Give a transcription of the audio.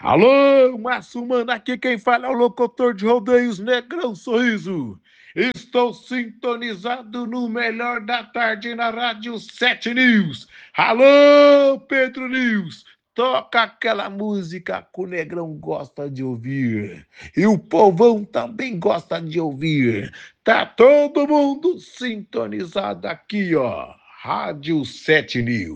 Alô, Márcio Mano, aqui quem fala é o locutor de rodeios Negrão Sorriso. Estou sintonizado no melhor da tarde na Rádio 7 News. Alô, Pedro News, toca aquela música que o Negrão gosta de ouvir. E o povão também gosta de ouvir. Tá todo mundo sintonizado aqui, ó. Rádio 7 News.